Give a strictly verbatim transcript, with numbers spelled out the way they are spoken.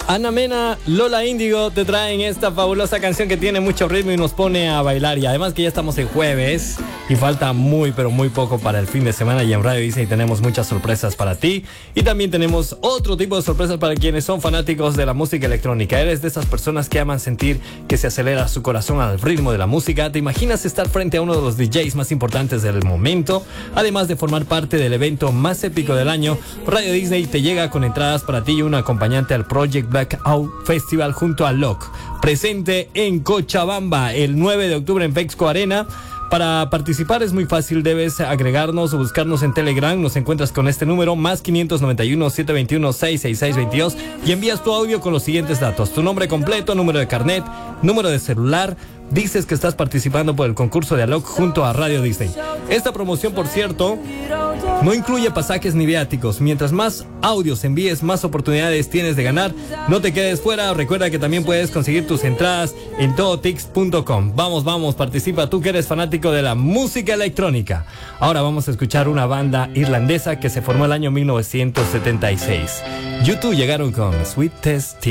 Ana Mena, Lola Índigo te traen esta fabulosa canción que tiene mucho ritmo y nos pone a bailar. Y además que ya estamos en jueves y falta muy pero muy poco para el fin de semana, y en Radio Disney tenemos muchas sorpresas para ti. Y también tenemos otro tipo de sorpresas para quienes son fanáticos de la música electrónica. ¿Eres de esas personas que aman sentir que se acelera su corazón al ritmo de la música? ¿Te imaginas estar frente a uno de los D Js más importantes del momento? Además de formar parte del evento más épico del año, Radio Disney te llega con entradas para ti y un acompañante al Project Blackout Festival junto a Locke, presente en Cochabamba el nueve de octubre en Pexco Arena. Para participar es muy fácil, debes agregarnos o buscarnos en Telegram. Nos encuentras con este número, más quinientos noventa y uno, setecientos veintiuno, seiscientos sesenta y seis veintidós, y envías tu audio con los siguientes datos: tu nombre completo, número de carnet, número de celular. Dices que estás participando por el concurso de Alok junto a Radio Disney. Esta promoción, por cierto, no incluye pasajes ni viáticos. Mientras más audios envíes, más oportunidades tienes de ganar. No te quedes fuera. Recuerda que también puedes conseguir tus entradas en todotix punto com. Vamos, vamos, participa tú que eres fanático de la música electrónica. Ahora vamos a escuchar una banda irlandesa que se formó el año mil novecientos setenta y seis. U dos llegaron con Sweet Test.